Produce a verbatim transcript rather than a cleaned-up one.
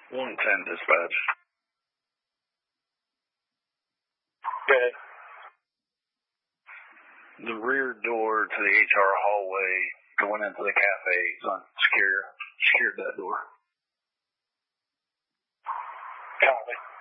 one ten dispatch. Okay. The rear door to the H R hallway going into the cafe is unsecure. Secured that door. Copy.